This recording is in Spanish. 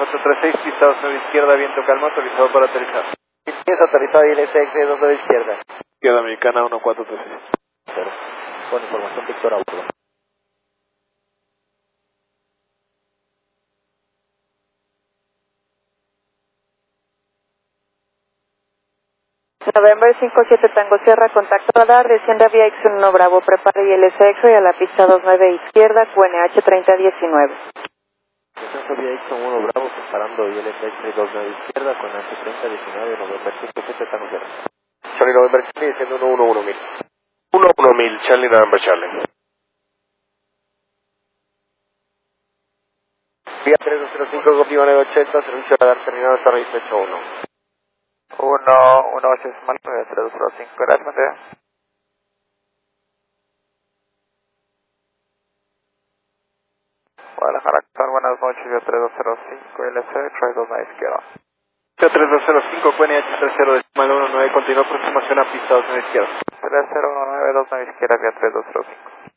436, pista 29 izquierda, viento calma, autorizado para aterrizar. Es autorizado ILSX 29 izquierda. Izquierda americana 1436. Pero, con información Víctor a bordo. November 57 Tango Sierra, contacto radar, desciende a vía X1 Bravo, prepare ILSX y a la pista 29 izquierda, QNH 3019. Descenso vía X1 Bravo, preparando ILSX 29 izquierda, con H3019, November 57 Tango Sierra. Charlie November Charlie, desciende 111.000. 11000, Charlie November Charlie. Vía 3205, Gopio 980, servicio radar terminado hasta registro 81. 118 Small 3205, gracias Mateo. Guadalajara, buenas noches, vía 3205, LC, 329 izquierda. Vía 3205, QNH 30 19, continúa aproximación a pista 29 izquierda. 3019, 29 izquierda, vía 3205.